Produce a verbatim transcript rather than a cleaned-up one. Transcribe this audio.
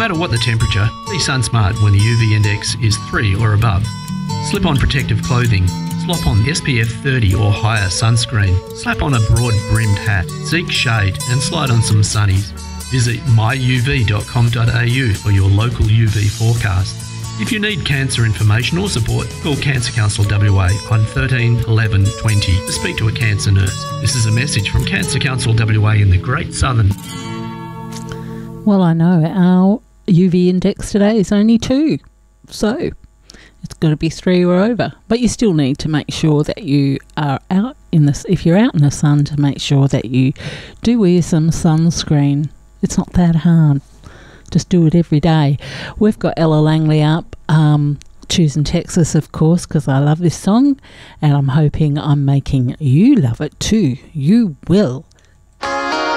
matter what the temperature, be sun-smart when the U V index is three or above. Slip on protective clothing. Slop on S P F thirty or higher sunscreen. Slap on a broad-brimmed hat. Seek shade and slide on some sunnies. Visit my u v dot com dot a u for your local U V forecast. If you need cancer information or support, call Cancer Council W A on thirteen eleven twenty to speak to a cancer nurse. This is a message from Cancer Council W A in the Great Southern. Well, I know our U V index today is only two, so it's got to be three or over. But you still need to make sure that you are out in the, if you're out in the sun, to make sure that you do wear some sunscreen. It's not that hard. Just do it every day. We've got Ella Langley up, um, choosing Texas, of course, because I love this song, and I'm hoping I'm making you love it too. You will.